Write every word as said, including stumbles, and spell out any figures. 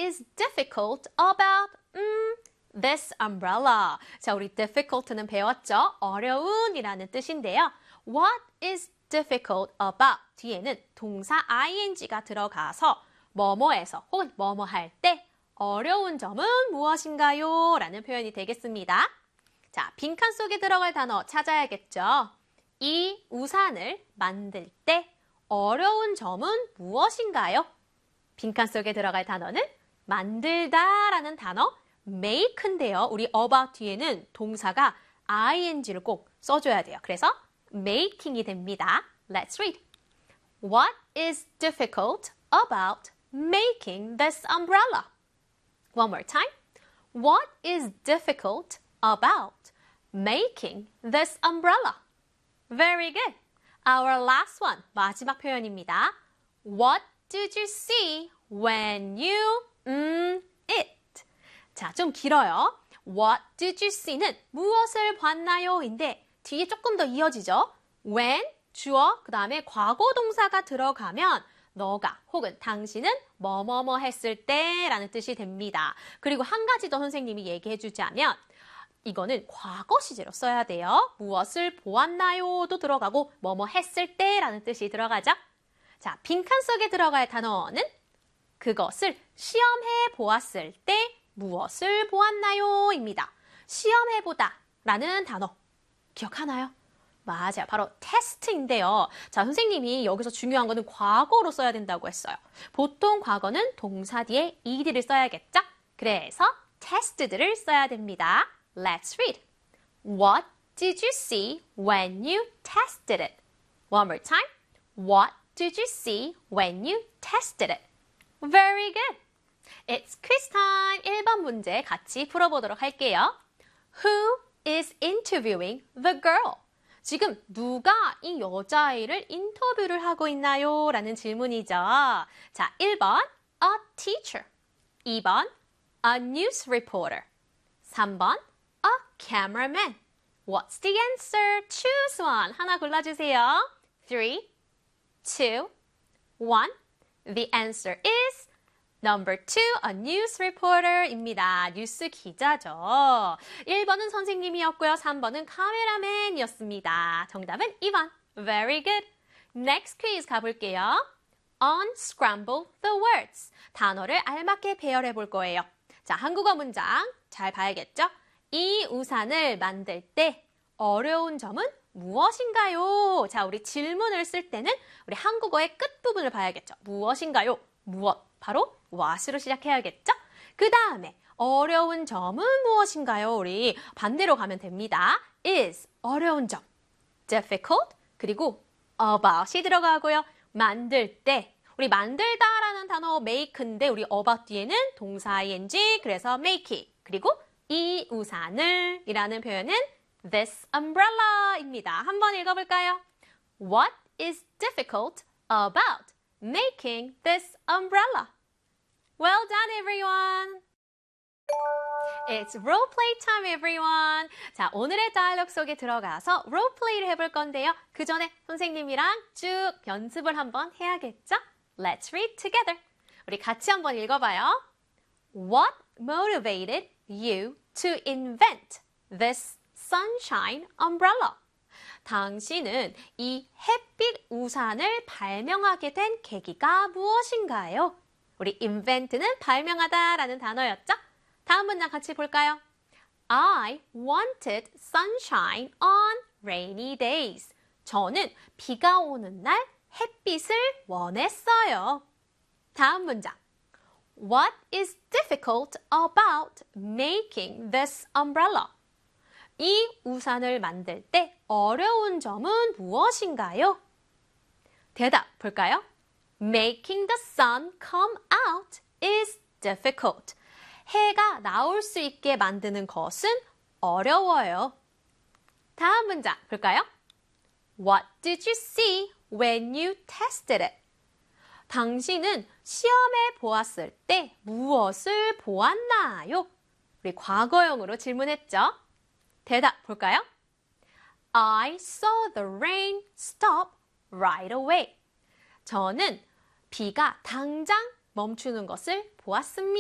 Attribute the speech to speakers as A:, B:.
A: is difficult about 음, this umbrella? 자, 우리 difficult는 배웠죠? 어려운이라는 뜻인데요. What is difficult about? 뒤에는 동사 ing가 들어가서 뭐뭐에서 혹은 뭐뭐 할 때 어려운 점은 무엇인가요? 라는 표현이 되겠습니다. 자, 빈칸 속에 들어갈 단어 찾아야겠죠? 이 우산을 만들 때 어려운 점은 무엇인가요? 빈칸 속에 들어갈 단어는 만들다 라는 단어 make인데요. 우리 about 뒤에는 동사가 ing를 꼭 써줘야 돼요. 그래서 making이 됩니다. Let's read. What is difficult about making this umbrella? One more time. What is difficult about making this umbrella? Very good. Our last one, 마지막 표현입니다. What did you see when you, 음, it? 자, 좀 길어요. What did you see는 무엇을 봤나요? 인데 뒤에 조금 더 이어지죠. When, 주어, 그 다음에 과거 동사가 들어가면 너가 혹은 당신은 뭐뭐뭐 했을 때 라는 뜻이 됩니다. 그리고 한 가지 더 선생님이 얘기해 주자면 이거는 과거 시제로 써야 돼요. 무엇을 보았나요?도 들어가고 뭐뭐 했을 때 라는 뜻이 들어가죠. 자, 빈칸 속에 들어갈 단어는 그것을 시험해 보았을 때 무엇을 보았나요? 입니다. 시험해 보다 라는 단어 기억하나요? 맞아요. 바로 테스트인데요. 자, 선생님이 여기서 중요한 거는 과거로 써야 된다고 했어요. 보통 과거는 동사 뒤에 ed를 써야겠죠? 그래서 tested를 써야 됩니다. Let's read. What did you see when you tested it? One more time. What did you see when you tested it? Very good. It's quiz time. 일 번 문제 같이 풀어보도록 할게요. Who is interviewing the girl? 지금 누가 이 여자아이를 인터뷰를 하고 있나요? 라는 질문이죠. 자, 일 번 a teacher, 이 번 a news reporter, 삼 번 a cameraman. What's the answer? Choose one. 하나 골라주세요. three, two, one. The answer is number two, a news reporter입니다. 뉴스 기자죠. 일 번은 선생님이었고요. 삼 번은 카메라맨이었습니다. 정답은 이 번. Very good. Next quiz 가볼게요. Unscramble the words. 단어를 알맞게 배열해 볼 거예요. 자, 한국어 문장 잘 봐야겠죠? 이 우산을 만들 때 어려운 점은 무엇인가요? 자, 우리 질문을 쓸 때는 우리 한국어의 끝부분을 봐야겠죠. 무엇인가요? 무엇? 바로 what으로 시작해야겠죠? 그 다음에 어려운 점은 무엇인가요? 우리 반대로 가면 됩니다. is, 어려운 점. difficult, 그리고 about이 들어가고요. 만들 때, 우리 만들다라는 단어 make인데 우리 about 뒤에는 동사 ing, 그래서 make it. 그리고 이 우산을 이라는 표현은 this umbrella입니다. 한번 읽어볼까요? What is difficult about making this umbrella? Well done, everyone! It's role play time, everyone! 자, 오늘의 다이얼로그 속에 들어가서 role play를 해볼 건데요. 그 전에 선생님이랑 쭉 연습을 한번 해야겠죠? Let's read together. 우리 같이 한번 읽어봐요. What motivated you to invent this sunshine umbrella? 당신은 이 햇빛 우산을 발명하게 된 계기가 무엇인가요? 우리 invent는 발명하다라는 단어였죠? 다음 문장 같이 볼까요? I wanted sunshine on rainy days. 저는 비가 오는 날 햇빛을 원했어요. 다음 문장. What is difficult about making this umbrella? 이 우산을 만들 때 어려운 점은 무엇인가요? 대답 볼까요? Making the sun come out is difficult. 해가 나올 수 있게 만드는 것은 어려워요. 다음 문장 볼까요? What did you see when you tested it? 당신은 시험해 보았을 때 무엇을 보았나요? 우리 과거형으로 질문했죠? 대답 볼까요? I saw the rain stop right away. 저는 비가 당장 멈추는 것을 보았습니다.